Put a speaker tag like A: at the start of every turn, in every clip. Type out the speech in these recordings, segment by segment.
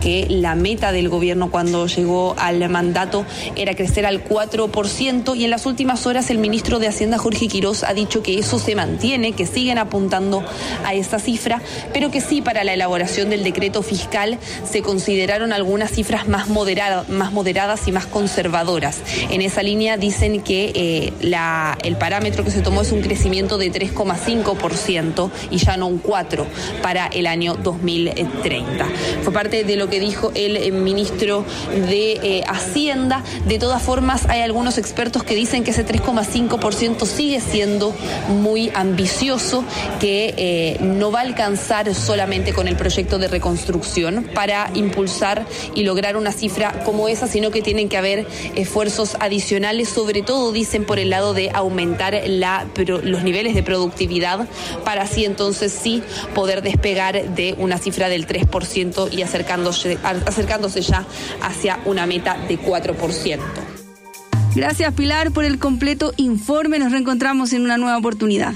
A: que la meta del gobierno cuando llegó al mandato era crecer al 4%, y en las últimas horas el ministro de Hacienda, Jorge Quirós, ha dicho que eso se mantiene, que siguen apuntando a esa cifra, pero que sí, para la elaboración del decreto fiscal se consideraron algunas cifras más moderadas y más conservadoras. En esa línea dicen que el parámetro que se tomó es un crecimiento de 3,5% y ya no un 4% para el año 2030. Fue parte de lo que dijo el ministro de Hacienda. De todas formas, hay algunos expertos que dicen que ese 3,5% sigue siendo muy ambicioso, que no va a alcanzar solamente con el proyecto de reconstrucción para impulsar y lograr una cifra como esa, sino que tienen que haber esfuerzos adicionales, sobre todo dicen por el lado de aumentar los niveles de productividad, para así entonces sí poder despegar de una cifra del 3% y acercándose ya hacia una meta de 4%.
B: Gracias, Pilar, por el completo informe. Nos reencontramos en una nueva oportunidad.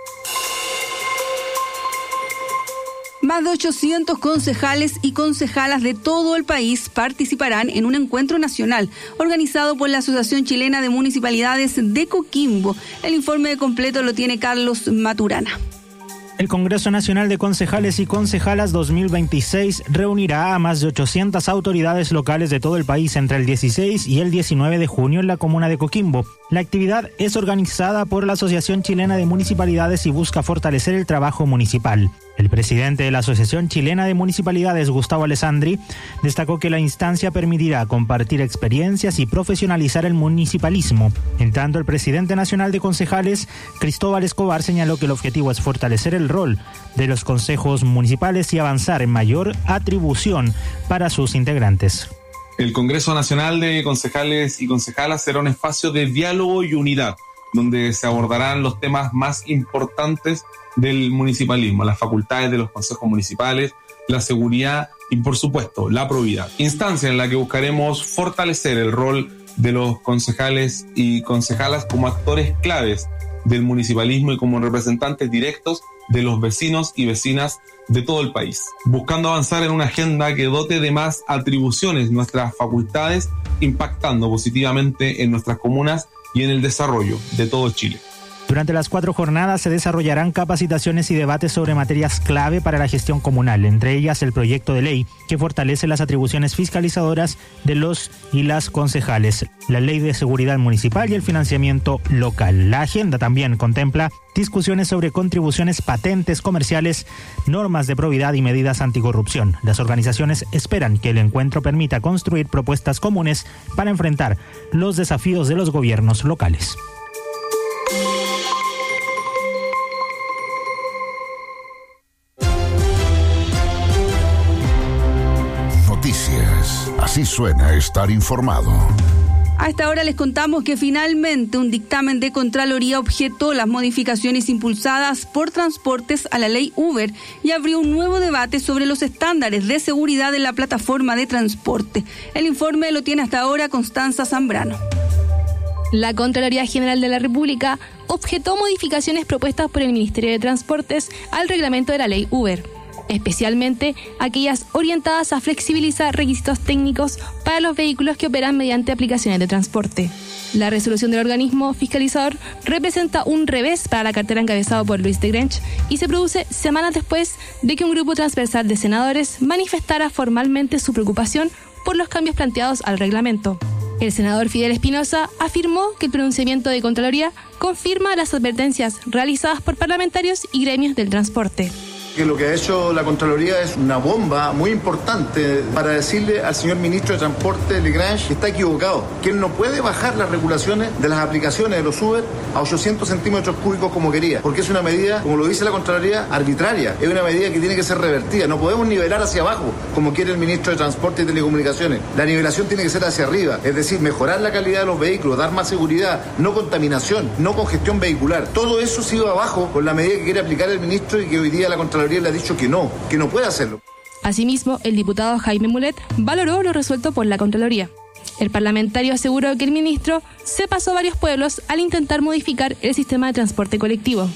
B: Más de 800 concejales y concejalas de todo el país participarán en un encuentro nacional organizado por la Asociación Chilena de Municipalidades de Coquimbo. El informe completo lo tiene Carlos Maturana.
C: El Congreso Nacional de Concejales y Concejalas 2026 reunirá a más de 800 autoridades locales de todo el país entre el 16 y el 19 de junio en la comuna de Coquimbo. La actividad es organizada por la Asociación Chilena de Municipalidades y busca fortalecer el trabajo municipal. El presidente de la Asociación Chilena de Municipalidades, Gustavo Alessandri, destacó que la instancia permitirá compartir experiencias y profesionalizar el municipalismo. En tanto, el presidente nacional de concejales, Cristóbal Escobar, señaló que el objetivo es fortalecer el rol de los consejos municipales y avanzar en mayor atribución para sus integrantes.
D: El Congreso Nacional de Concejales y Concejalas será un espacio de diálogo y unidad, donde se abordarán los temas más importantes del municipalismo, las facultades de los consejos municipales, la seguridad y, por supuesto, la probidad. Instancia en la que buscaremos fortalecer el rol de los concejales y concejalas como actores claves del municipalismo y como representantes directos de los vecinos y vecinas de todo el país, buscando avanzar en una agenda que dote de más atribuciones nuestras facultades, impactando positivamente en nuestras comunas y en el desarrollo de todo Chile.
C: Durante las 4 jornadas se desarrollarán capacitaciones y debates sobre materias clave para la gestión comunal, entre ellas el proyecto de ley que fortalece las atribuciones fiscalizadoras de los y las concejales, la ley de seguridad municipal y el financiamiento local. La agenda también contempla discusiones sobre contribuciones, patentes comerciales, normas de probidad y medidas anticorrupción. Las organizaciones esperan que el encuentro permita construir propuestas comunes para enfrentar los desafíos de los gobiernos locales.
E: Noticias. Así suena estar informado.
B: A esta hora les contamos que finalmente un dictamen de Contraloría objetó las modificaciones impulsadas por Transportes a la ley Uber y abrió un nuevo debate sobre los estándares de seguridad en la plataforma de transporte. El informe lo tiene hasta ahora Constanza Zambrano.
F: La Contraloría General de la República objetó modificaciones propuestas por el Ministerio de Transportes al reglamento de la ley Uber, especialmente aquellas orientadas a flexibilizar requisitos técnicos para los vehículos que operan mediante aplicaciones de transporte. La resolución del organismo fiscalizador representa un revés para la cartera encabezada por Luis de Grench y se produce semanas después de que un grupo transversal de senadores manifestara formalmente su preocupación por los cambios planteados al reglamento. El senador Fidel Espinosa afirmó que el pronunciamiento de Contraloría confirma las advertencias realizadas por parlamentarios y gremios del transporte.
G: Que lo que ha hecho la Contraloría es una bomba muy importante para decirle al señor ministro de Transporte, Legrange, que está equivocado, que él no puede bajar las regulaciones de las aplicaciones de los Uber a 800 centímetros cúbicos como quería, porque es una medida, como lo dice la Contraloría, arbitraria, es una medida que tiene que ser revertida, no podemos nivelar hacia abajo como quiere el ministro de Transporte y Telecomunicaciones, la nivelación tiene que ser hacia arriba, es decir, mejorar la calidad de los vehículos, dar más seguridad, no contaminación, no congestión vehicular, todo eso se iba abajo con la medida que quiere aplicar el ministro y que hoy día la Contraloría le ha dicho que no puede hacerlo.
F: Asimismo, el diputado Jaime Mulet valoró lo resuelto por la Contraloría. El parlamentario aseguró que el ministro se pasó varios pueblos al intentar modificar el sistema de transporte colectivo.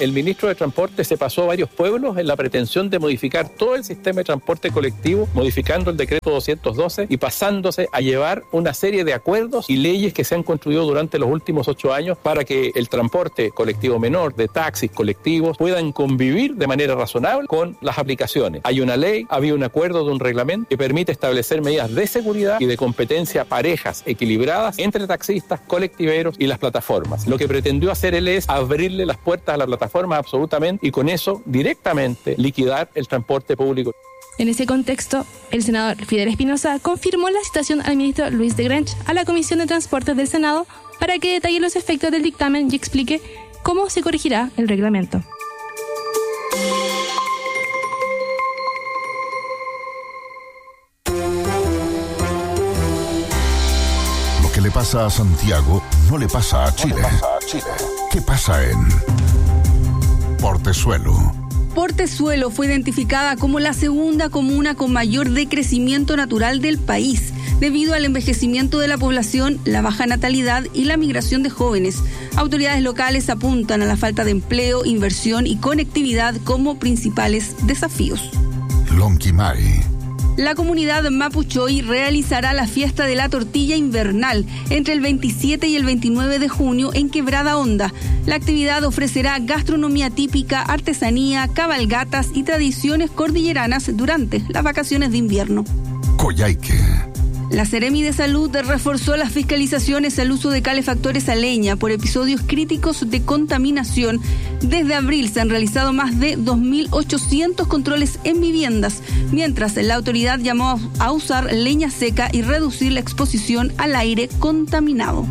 H: el ministro de Transporte se pasó a varios pueblos en la pretensión de modificar todo el sistema de transporte colectivo, modificando el decreto 212 y pasándose a llevar una serie de acuerdos y leyes que se han construido durante los últimos 8 años para que el transporte colectivo menor, de taxis colectivos, puedan convivir de manera razonable con las aplicaciones. Hay una ley, había un acuerdo de un reglamento que permite establecer medidas de seguridad y de competencia parejas, equilibradas entre taxistas, colectiveros y las plataformas. Lo que pretendió hacer él es abrirle las puertas a la plataforma absolutamente y con eso directamente liquidar el transporte público.
F: En ese contexto, el senador Fidel Espinosa confirmó la citación al ministro Luis de Grange a la Comisión de Transportes del Senado para que detalle los efectos del dictamen y explique cómo se corregirá el reglamento.
E: Lo que le pasa a Santiago no le pasa a Chile. ¿Qué pasa en Portezuelo?
B: Portezuelo fue identificada como la segunda comuna con mayor decrecimiento natural del país, debido al envejecimiento de la población, la baja natalidad y la migración de jóvenes. Autoridades locales apuntan a la falta de empleo, inversión y conectividad como principales desafíos.
E: Lonquimay.
B: La comunidad Mapuchoy realizará la fiesta de la tortilla invernal entre el 27 y el 29 de junio en Quebrada Honda. La actividad ofrecerá gastronomía típica, artesanía, cabalgatas y tradiciones cordilleranas durante las vacaciones de invierno.
E: Coyhaique.
B: La Seremi de Salud reforzó las fiscalizaciones al uso de calefactores a leña por episodios críticos de contaminación. Desde abril se han realizado más de 2.800 controles en viviendas, mientras la autoridad llamó a usar leña seca y reducir la exposición al aire contaminado.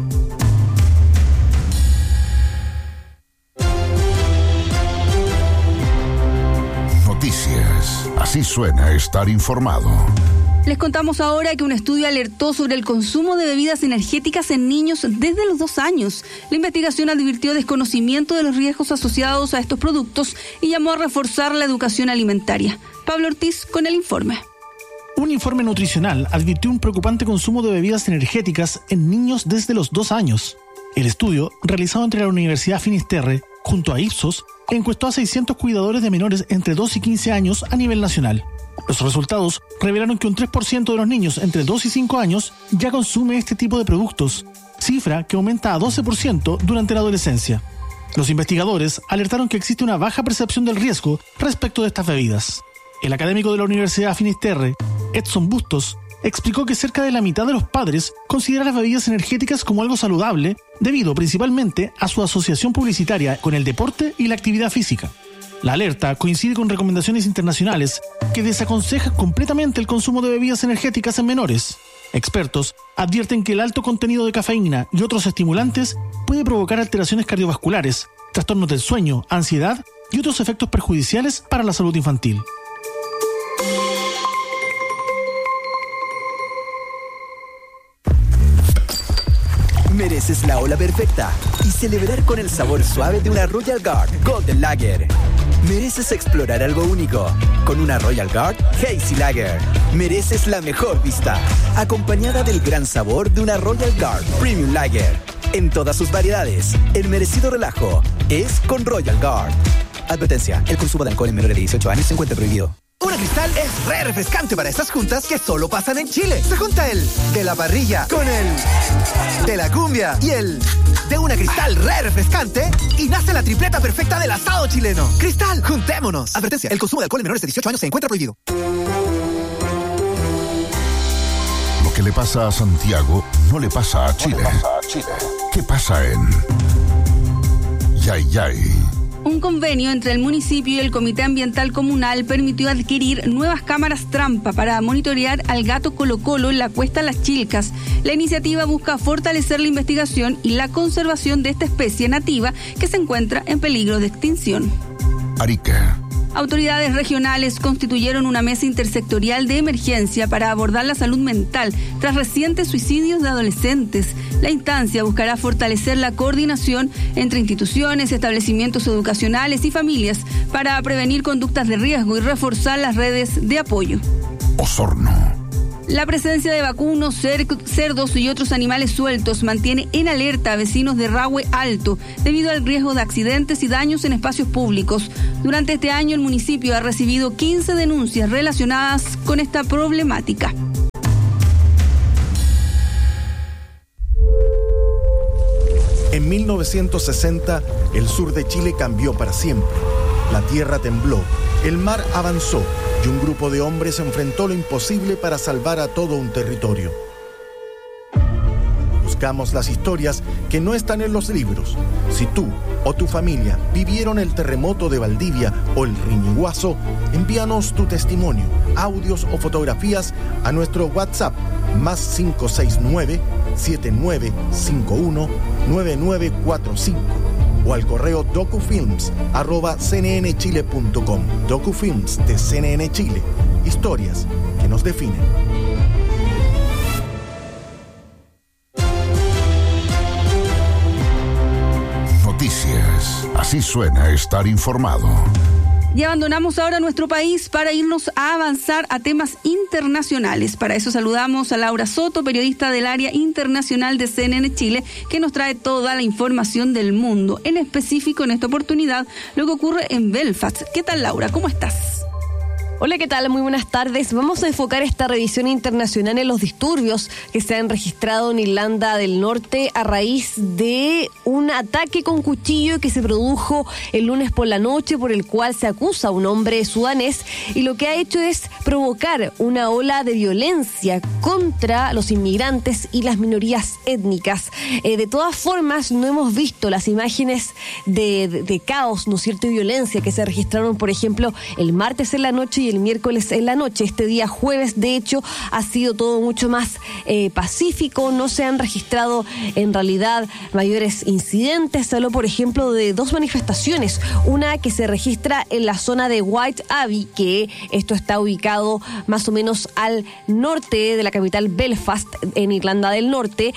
E: Noticias. Así suena estar informado.
B: Les contamos ahora que un estudio alertó sobre el consumo de bebidas energéticas en niños desde los 2 años. La investigación advirtió desconocimiento de los riesgos asociados a estos productos y llamó a reforzar la educación alimentaria. Pablo Ortiz con el informe.
I: Un informe nutricional advirtió un preocupante consumo de bebidas energéticas en niños desde los 2 años. El estudio, realizado entre la Universidad Finisterre junto a Ipsos, encuestó a 600 cuidadores de menores entre 2 y 15 años a nivel nacional. Los resultados revelaron que un 3% de los niños entre 2 y 5 años ya consume este tipo de productos, cifra que aumenta a 12% durante la adolescencia. Los investigadores alertaron que existe una baja percepción del riesgo respecto de estas bebidas. El académico de la Universidad Finisterre, Edson Bustos, explicó que cerca de la mitad de los padres considera las bebidas energéticas como algo saludable, debido principalmente a su asociación publicitaria con el deporte y la actividad física. La alerta coincide con recomendaciones internacionales que desaconsejan completamente el consumo de bebidas energéticas en menores. Expertos advierten que el alto contenido de cafeína y otros estimulantes puede provocar alteraciones cardiovasculares, trastornos del sueño, ansiedad y otros efectos perjudiciales para la salud infantil.
J: Mereces la ola perfecta y celebrar con el sabor suave de una Royal Guard Golden Lager. Mereces explorar algo único con una Royal Guard Hazy Lager. Mereces la mejor vista, acompañada del gran sabor de una Royal Guard Premium Lager. En todas sus variedades, el merecido relajo es con Royal Guard. Advertencia, el consumo de alcohol en menores de 18 años se encuentra prohibido.
K: Una Cristal es re refrescante para estas juntas que solo pasan en Chile. Se junta el de la parrilla con el de la cumbia y el de una Cristal re refrescante y nace la tripleta perfecta del asado chileno. Cristal, juntémonos. Advertencia, el consumo de alcohol en menores de 18 años se encuentra prohibido.
E: Lo que le pasa a Santiago no le pasa a Chile. ¿Qué pasa en Yayay?
B: Un convenio entre el municipio y el Comité Ambiental Comunal permitió adquirir nuevas cámaras trampa para monitorear al gato Colo-Colo en la Cuesta Las Chilcas. La iniciativa busca fortalecer la investigación y la conservación de esta especie nativa que se encuentra en peligro de extinción.
E: Arica.
B: Autoridades regionales constituyeron una mesa intersectorial de emergencia para abordar la salud mental tras recientes suicidios de adolescentes. La instancia buscará fortalecer la coordinación entre instituciones, establecimientos educacionales y familias para prevenir conductas de riesgo y reforzar las redes de apoyo.
E: Osorno.
B: La presencia de vacunos, cerdos y otros animales sueltos mantiene en alerta a vecinos de Rahue Alto debido al riesgo de accidentes y daños en espacios públicos. Durante este año el municipio ha recibido 15 denuncias relacionadas con esta problemática.
L: En 1960, el sur de Chile cambió para siempre. La tierra tembló, el mar avanzó y un grupo de hombres enfrentó lo imposible para salvar a todo un territorio. Buscamos las historias que no están en los libros. Si tú o tu familia vivieron el terremoto de Valdivia o el Riñiguazo, envíanos tu testimonio, audios o fotografías a nuestro WhatsApp +569-7951-9945 o al correo docufilms@cnnchile.com. Docufilms de CNN Chile. Historias que nos definen.
E: Noticias. Así suena estar informado.
B: Y abandonamos ahora nuestro país para irnos a avanzar a temas internacionales. Para eso saludamos a Laura Soto, periodista del área internacional de CNN Chile, que nos trae toda la información del mundo, en específico en esta oportunidad lo que ocurre en Belfast. ¿Qué tal, Laura? ¿Cómo estás?
M: Hola, ¿qué tal? Muy buenas tardes. Vamos a enfocar esta revisión internacional en los disturbios que se han registrado en Irlanda del Norte a raíz de un ataque con cuchillo que se produjo el lunes por la noche, por el cual se acusa a un hombre sudanés, y lo que ha hecho es provocar una ola de violencia contra los inmigrantes y las minorías étnicas. De todas formas, no hemos visto las imágenes de caos, ¿no es cierto?, y violencia que se registraron, por ejemplo, el martes en la noche y el miércoles en la noche. Este día jueves, de hecho, ha sido todo mucho más pacífico. No se han registrado en realidad mayores incidentes. Se habló, por ejemplo, de 2 manifestaciones. Una que se registra en la zona de White Abbey, que esto está ubicado más o menos al norte de la capital Belfast, en Irlanda del Norte.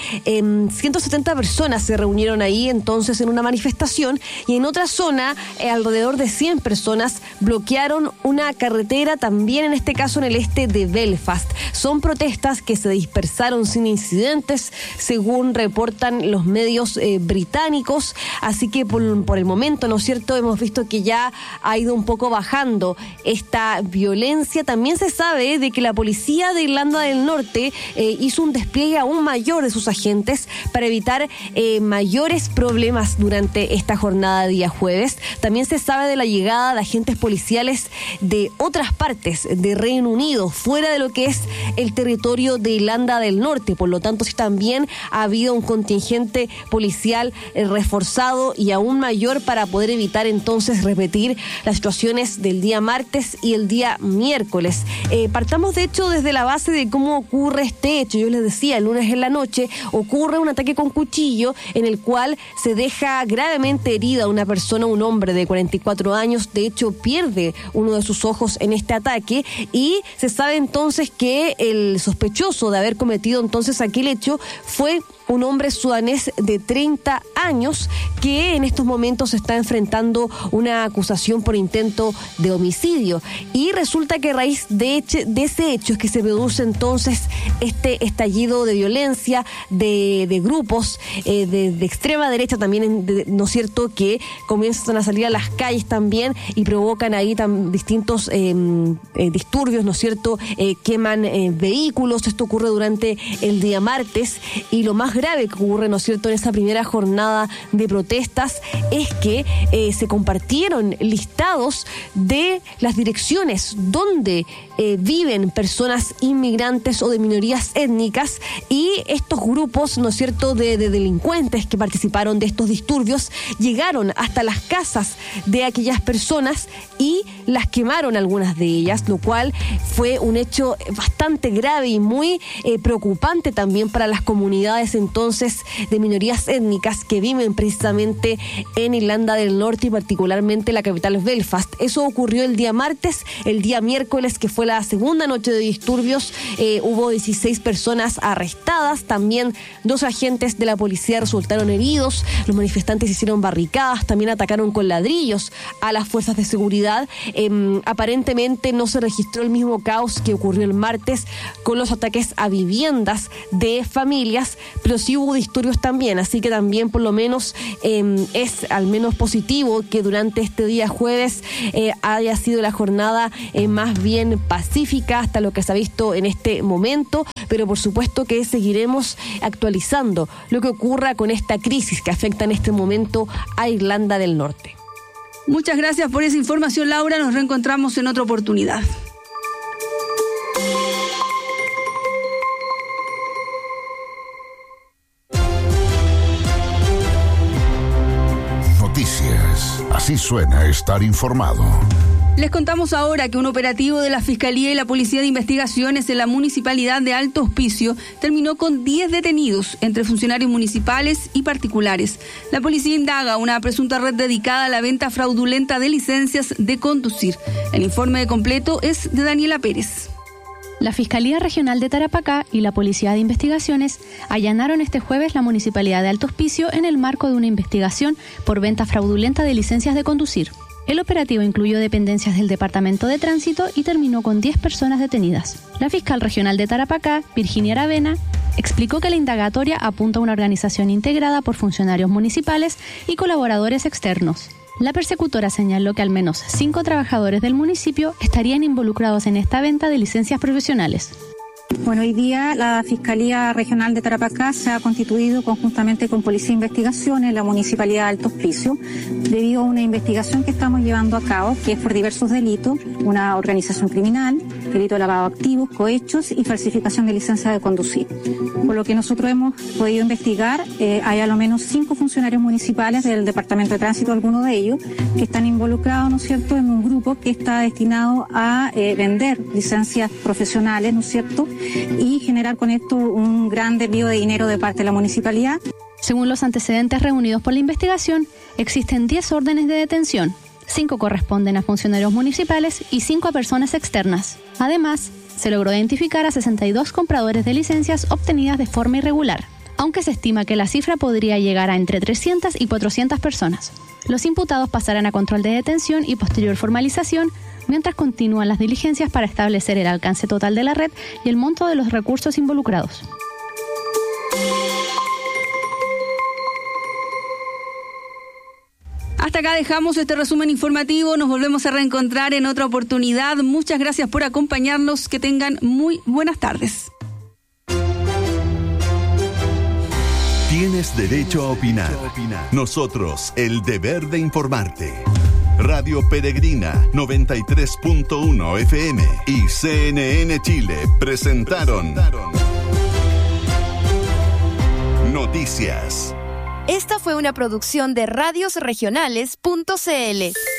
M: 170 personas se reunieron ahí entonces en una manifestación, y en otra zona alrededor de 100 personas bloquearon una carretera, también en este caso en el este de Belfast. Son protestas que se dispersaron sin incidentes, según reportan los medios británicos, así que por el momento, ¿no es cierto?, hemos visto que ya ha ido un poco bajando esta violencia. También se sabe de que la policía de Irlanda del Norte hizo un despliegue aún mayor de sus agentes para evitar mayores problemas durante esta jornada de día jueves. También se sabe de la llegada de agentes policiales de otras partes de Reino Unido, fuera de lo que es el territorio de Irlanda del Norte. Por lo tanto, sí, también ha habido un contingente policial reforzado y aún mayor para poder evitar entonces repetir las situaciones del día martes y el día miércoles. Partamos de hecho desde la base de cómo ocurre este hecho. Yo les decía, el lunes en la noche ocurre un ataque con cuchillo en el cual se deja gravemente herida una persona, un hombre de 44 años. De hecho, pierde uno de sus ojos en este ataque, y se sabe entonces que el sospechoso de haber cometido entonces aquel hecho fue un hombre sudanés de 30 años que en estos momentos está enfrentando una acusación por intento de homicidio. Y resulta que a raíz de ese hecho es que se produce entonces este estallido de violencia de grupos de extrema derecha también, ¿no es cierto?, que comienzan a salir a las calles también y provocan ahí distintos disturbios, ¿no es cierto?, queman vehículos. Esto ocurre durante el día martes, y lo más grave que ocurre, ¿no es cierto?, en esta primera jornada de protestas es que se compartieron listados de las direcciones donde viven personas inmigrantes o de minorías étnicas, y estos grupos, ¿no es cierto?, de delincuentes que participaron de estos disturbios llegaron hasta las casas de aquellas personas y las quemaron, algunas de ellas, lo cual fue un hecho bastante grave y muy preocupante también para las comunidades entonces de minorías étnicas que viven precisamente en Irlanda del Norte y particularmente la capital Belfast. Eso ocurrió el día martes. El día miércoles, que fue la segunda noche de disturbios, hubo 16 personas arrestadas. También 2 agentes de la policía resultaron heridos. Los manifestantes hicieron barricadas, también atacaron con ladrillos a las fuerzas de seguridad. Aparentemente Afortunadamente no se registró el mismo caos que ocurrió el martes con los ataques a viviendas de familias, pero sí hubo disturbios también, así que también por lo menos es al menos positivo que durante este día jueves haya sido la jornada más bien pacífica hasta lo que se ha visto en este momento, pero por supuesto que seguiremos actualizando lo que ocurra con esta crisis que afecta en este momento a Irlanda del Norte.
B: Muchas gracias por esa información, Laura. Nos reencontramos en otra oportunidad.
E: Noticias. Así suena estar informado.
B: Les contamos ahora que un operativo de la Fiscalía y la Policía de Investigaciones en la Municipalidad de Alto Hospicio terminó con 10 detenidos entre funcionarios municipales y particulares. La policía indaga una presunta red dedicada a la venta fraudulenta de licencias de conducir. El informe completo es de Daniela Pérez.
N: La Fiscalía Regional de Tarapacá y la Policía de Investigaciones allanaron este jueves la Municipalidad de Alto Hospicio en el marco de una investigación por venta fraudulenta de licencias de conducir. El operativo incluyó dependencias del Departamento de Tránsito y terminó con 10 personas detenidas. La fiscal regional de Tarapacá, Virginia Aravena, explicó que la indagatoria apunta a una organización integrada por funcionarios municipales y colaboradores externos. La persecutora señaló que al menos 5 trabajadores del municipio estarían involucrados en esta venta de licencias profesionales.
O: Bueno, hoy día la Fiscalía Regional de Tarapacá se ha constituido conjuntamente con Policía de Investigaciones en la Municipalidad de Alto Hospicio debido a una investigación que estamos llevando a cabo, que es por diversos delitos, una organización criminal, delito de lavado de activos, cohechos y falsificación de licencia de conducir. Por lo que nosotros hemos podido investigar, hay a lo menos 5 funcionarios municipales del Departamento de Tránsito, algunos de ellos, que están involucrados, ¿no es cierto?, en un grupo que está destinado a vender licencias profesionales, ¿no es cierto?, y generar con esto un gran desvío de dinero de parte de la municipalidad.
N: Según los antecedentes reunidos por la investigación, existen 10 órdenes de detención. 5 corresponden a funcionarios municipales y 5 a personas externas. Además, se logró identificar a 62 compradores de licencias obtenidas de forma irregular, aunque se estima que la cifra podría llegar a entre 300 y 400 personas. Los imputados pasarán a control de detención y posterior formalización, mientras continúan las diligencias para establecer el alcance total de la red y el monto de los recursos involucrados.
B: Hasta acá dejamos este resumen informativo. Nos volvemos a reencontrar en otra oportunidad. Muchas gracias por acompañarnos. Que tengan muy buenas tardes.
P: Tienes derecho a opinar. Nosotros, el deber de informarte. Radio Peregrina 93.1 FM y CNN Chile presentaron Noticias.
Q: Esta fue una producción de radiosregionales.cl.